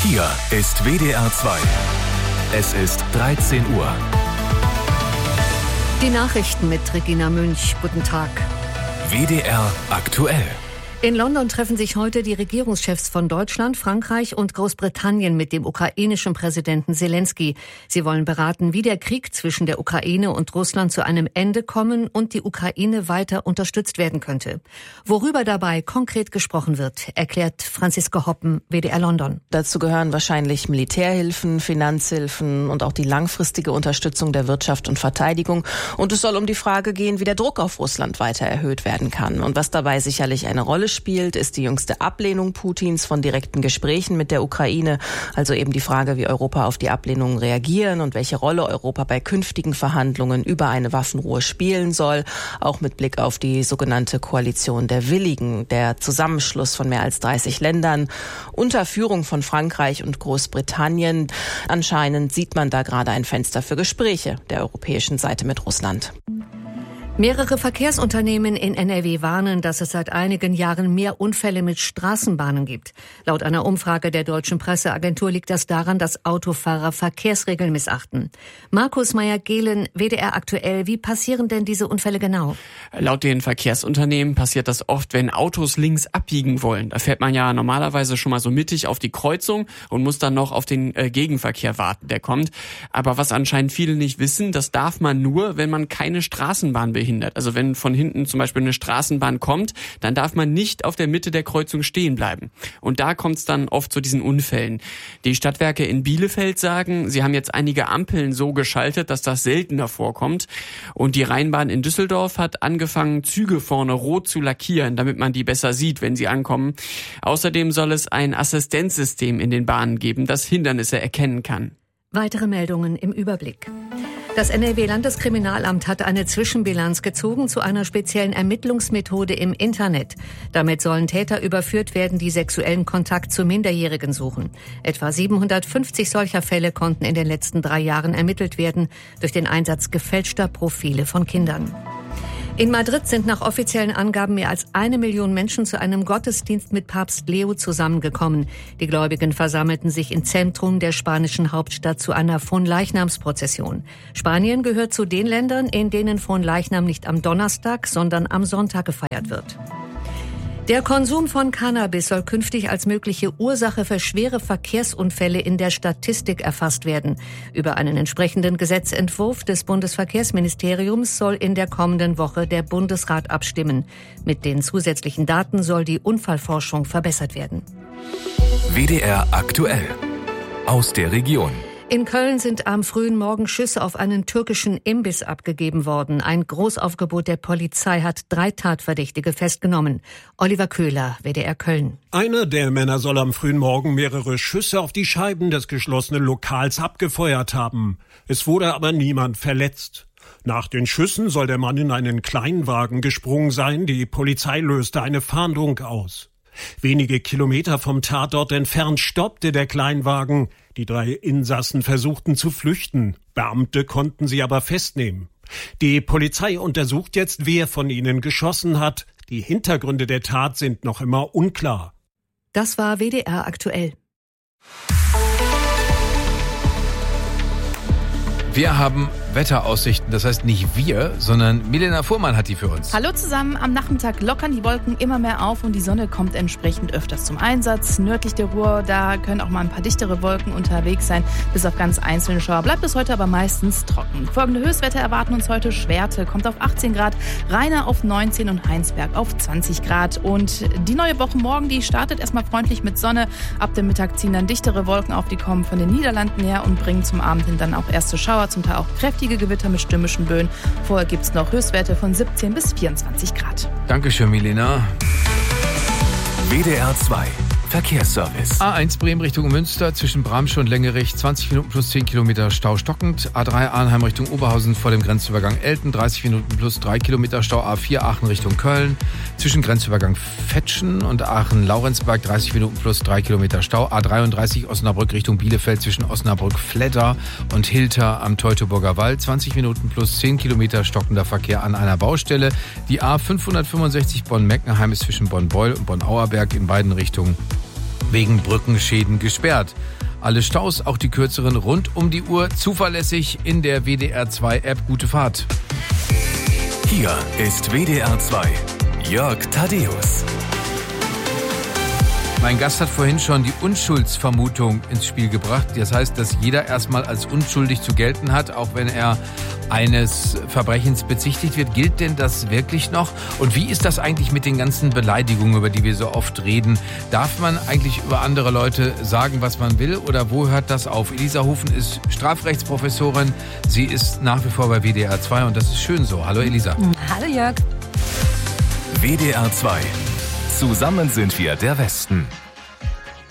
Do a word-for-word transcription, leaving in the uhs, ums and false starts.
Hier ist W D R zwei. Es ist dreizehn Uhr. Die Nachrichten mit Regina Münch. Guten Tag. W D R aktuell. In London treffen sich heute die Regierungschefs von Deutschland, Frankreich und Großbritannien mit dem ukrainischen Präsidenten Selenskyj. Sie wollen beraten, wie der Krieg zwischen der Ukraine und Russland zu einem Ende kommen und die Ukraine weiter unterstützt werden könnte. Worüber dabei konkret gesprochen wird, erklärt Franziska Hoppen, W D R London. Dazu gehören wahrscheinlich Militärhilfen, Finanzhilfen und auch die langfristige Unterstützung der Wirtschaft und Verteidigung. Und es soll um die Frage gehen, wie der Druck auf Russland weiter erhöht werden kann. Und was dabei sicherlich eine Rolle spielt, ist die jüngste Ablehnung Putins von direkten Gesprächen mit der Ukraine. Also eben die Frage, wie Europa auf die Ablehnung reagieren und welche Rolle Europa bei künftigen Verhandlungen über eine Waffenruhe spielen soll. Auch mit Blick auf die sogenannte Koalition der Willigen, der Zusammenschluss von mehr als dreißig Ländern unter Führung von Frankreich und Großbritannien. Anscheinend sieht man da gerade ein Fenster für Gespräche der europäischen Seite mit Russland. Mehrere Verkehrsunternehmen in N R W warnen, dass es seit einigen Jahren mehr Unfälle mit Straßenbahnen gibt. Laut einer Umfrage der Deutschen Presseagentur liegt das daran, dass Autofahrer Verkehrsregeln missachten. Markus Meyer-Gehlen, W D R aktuell, wie passieren denn diese Unfälle genau? Laut den Verkehrsunternehmen passiert das oft, wenn Autos links abbiegen wollen. Da fährt man ja normalerweise schon mal so mittig auf die Kreuzung und muss dann noch auf den äh, Gegenverkehr warten, der kommt. Aber was anscheinend viele nicht wissen, das darf man nur, wenn man keine Straßenbahn behindert. Also wenn von hinten zum Beispiel eine Straßenbahn kommt, dann darf man nicht auf der Mitte der Kreuzung stehen bleiben. Und da kommt es dann oft zu diesen Unfällen. Die Stadtwerke in Bielefeld sagen, sie haben jetzt einige Ampeln so geschaltet, dass das seltener vorkommt. Und die Rheinbahn in Düsseldorf hat angefangen, Züge vorne rot zu lackieren, damit man die besser sieht, wenn sie ankommen. Außerdem soll es ein Assistenzsystem in den Bahnen geben, das Hindernisse erkennen kann. Weitere Meldungen im Überblick. Das N R W-Landeskriminalamt hat eine Zwischenbilanz gezogen zu einer speziellen Ermittlungsmethode im Internet. Damit sollen Täter überführt werden, die sexuellen Kontakt zu Minderjährigen suchen. Etwa siebenhundertfünfzig solcher Fälle konnten in den letzten drei Jahren ermittelt werden durch den Einsatz gefälschter Profile von Kindern. In Madrid sind nach offiziellen Angaben mehr als eine Million Menschen zu einem Gottesdienst mit Papst Leo zusammengekommen. Die Gläubigen versammelten sich im Zentrum der spanischen Hauptstadt zu einer Fronleichnamsprozession. Spanien gehört zu den Ländern, in denen Fronleichnam nicht am Donnerstag, sondern am Sonntag gefeiert wird. Der Konsum von Cannabis soll künftig als mögliche Ursache für schwere Verkehrsunfälle in der Statistik erfasst werden. Über einen entsprechenden Gesetzentwurf des Bundesverkehrsministeriums soll in der kommenden Woche der Bundesrat abstimmen. Mit den zusätzlichen Daten soll die Unfallforschung verbessert werden. W D R aktuell. Aus der Region. In Köln sind am frühen Morgen Schüsse auf einen türkischen Imbiss abgegeben worden. Ein Großaufgebot der Polizei hat drei Tatverdächtige festgenommen. Oliver Köhler, W D R Köln. Einer der Männer soll am frühen Morgen mehrere Schüsse auf die Scheiben des geschlossenen Lokals abgefeuert haben. Es wurde aber niemand verletzt. Nach den Schüssen soll der Mann in einen Kleinwagen gesprungen sein. Die Polizei löste eine Fahndung aus. Wenige Kilometer vom Tatort entfernt stoppte der Kleinwagen. Die drei Insassen versuchten zu flüchten. Beamte konnten sie aber festnehmen. Die Polizei untersucht jetzt, wer von ihnen geschossen hat. Die Hintergründe der Tat sind noch immer unklar. Das war W D R aktuell. Wir haben Wetteraussichten, das heißt nicht wir, sondern Milena Fuhrmann hat die für uns. Hallo zusammen, am Nachmittag lockern die Wolken immer mehr auf und die Sonne kommt entsprechend öfters zum Einsatz. Nördlich der Ruhr, da können auch mal ein paar dichtere Wolken unterwegs sein, bis auf ganz einzelne Schauer. Bleibt es heute aber meistens trocken. Folgende Höchstwerte erwarten uns heute: Schwerte kommt auf achtzehn Grad, Rheina auf neunzehn und Heinsberg auf zwanzig Grad. Und die neue Woche morgen, die startet erstmal freundlich mit Sonne. Ab dem Mittag ziehen dann dichtere Wolken auf, die kommen von den Niederlanden her und bringen zum Abend hin dann auch erste Schauer, zum Teil auch kräftige Gewitter mit stürmischen Böen. Vorher gibt es noch Höchstwerte von siebzehn bis vierundzwanzig Grad. Dankeschön, Milena. W D R zwei Verkehrsservice. A eins Bremen Richtung Münster zwischen Bramsche und Längerich zwanzig Minuten plus zehn Kilometer Stau stockend. A drei Arnheim Richtung Oberhausen vor dem Grenzübergang Elten dreißig Minuten plus drei Kilometer Stau. A vier Aachen Richtung Köln zwischen Grenzübergang Fetschen und Aachen-Laurenzberg dreißig Minuten plus drei Kilometer Stau. A dreiunddreißig Osnabrück Richtung Bielefeld zwischen Osnabrück-Fledder und Hilter am Teutoburger Wald zwanzig Minuten plus zehn Kilometer stockender Verkehr an einer Baustelle. Die A fünfhundertfünfundsechzig Bonn-Meckenheim ist zwischen Bonn-Beul und Bonn-Auerberg in beiden Richtungen wegen Brückenschäden gesperrt. Alle Staus, auch die kürzeren, rund um die Uhr, zuverlässig in der W D R zwei App. Gute Fahrt. Hier ist W D R zwei. Jörg Thaddeus. Mein Gast hat vorhin schon die Unschuldsvermutung ins Spiel gebracht. Das heißt, dass jeder erstmal als unschuldig zu gelten hat, auch wenn er eines Verbrechens bezichtigt wird. Gilt denn das wirklich noch? Und wie ist das eigentlich mit den ganzen Beleidigungen, über die wir so oft reden? Darf man eigentlich über andere Leute sagen, was man will? Oder wo hört das auf? Elisa Hofen ist Strafrechtsprofessorin. Sie ist nach wie vor bei W D R zwei und das ist schön so. Hallo Elisa. Hallo Jörg. W D R zwei. Zusammen sind wir der Westen.